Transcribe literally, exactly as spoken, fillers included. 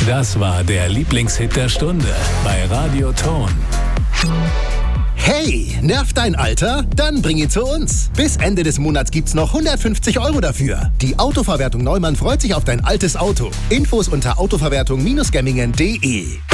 Das war der Lieblingshit der Stunde bei Radio Ton. Hey, nervt dein Alter? Dann bring ihn zu uns. Bis Ende des Monats gibt's noch hundertfünfzig Euro dafür. Die Autoverwertung Neumann freut sich auf dein altes Auto. Infos unter autoverwertung Bindestrich gemmingen punkt de.